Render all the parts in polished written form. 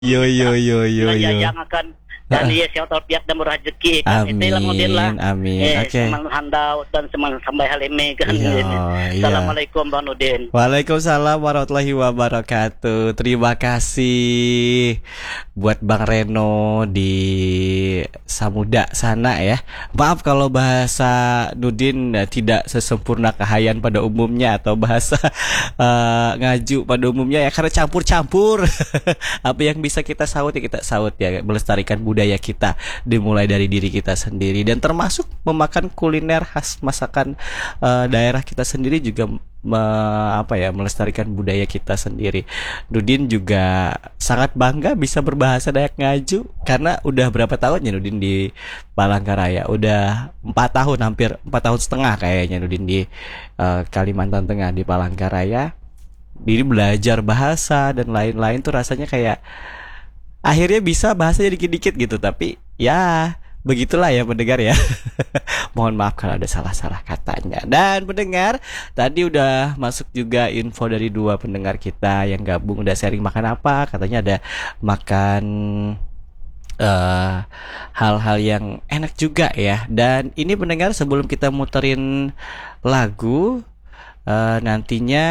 Yo yo yo yo Nah, ya yo. yang akan dan ya siapa tahu piat dan murah rezeki kan itu lah model lah. Amin, amin. Oke. Semangat handau dan semangat sampai haleme kan. Iya, iya. Assalamualaikum Bang Nudin. Waalaikumsalam warahmatullahi wabarakatuh. Terima kasih buat Bang Reno di Samuda sana ya. Maaf kalau bahasa Nudin tidak sesempurna Kahayan pada umumnya atau bahasa Ngaju pada umumnya ya, karena campur-campur. Apa yang bisa kita saut ya kita saut ya, melestarikan budaya kita dimulai dari diri kita sendiri dan termasuk memakan kuliner khas masakan daerah kita sendiri juga melestarikan budaya kita sendiri. Nudin juga sangat bangga bisa berbahasa Dayak Ngaju karena udah berapa tahun ya Nudin di Palangkaraya? Udah 4 tahun, hampir 4 tahun setengah kayaknya Nudin di Kalimantan Tengah di Palangkaraya. Diri belajar bahasa dan lain-lain tuh rasanya kayak akhirnya bisa bahasanya dikit-dikit gitu, tapi ya begitulah ya pendengar ya. Mohon maaf kalau ada salah-salah katanya. Dan pendengar, tadi udah masuk juga info dari dua pendengar kita yang gabung udah sharing makan apa. Katanya ada makan eh, hal-hal yang enak juga ya. Dan ini pendengar, sebelum kita muterin lagu, nantinya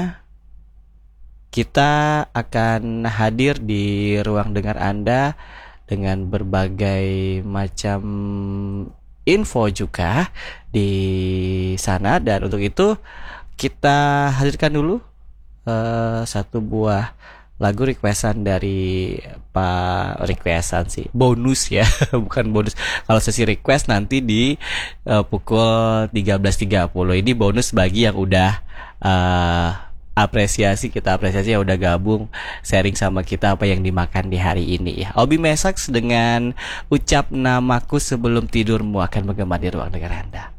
kita akan hadir di ruang dengar Anda dengan berbagai macam info juga di sana. Dan untuk itu kita hadirkan dulu satu buah lagu requestan dari Pak, requestan sih, bonus ya. Bukan bonus. Kalau sesi request nanti di pukul 13.30. Ini bonus bagi yang udah kita apresiasi ya udah gabung sharing sama kita apa yang dimakan di hari ini ya. Obi Mesax dengan Ucap Namaku Sebelum Tidurmu akan menggema di ruang dengar Anda.